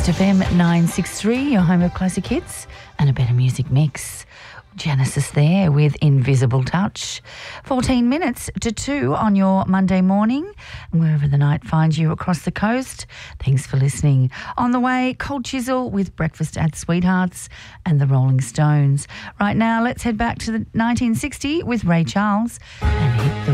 FM 963, your home of classic hits and a better music mix. Genesis there with Invisible Touch. 14 minutes to 2 on your Monday morning, wherever the night finds you across the coast. Thanks for listening. On the way, Cold Chisel with Breakfast at Sweethearts and the Rolling Stones. Right now, let's head back to the 1960 with Ray Charles and Hit the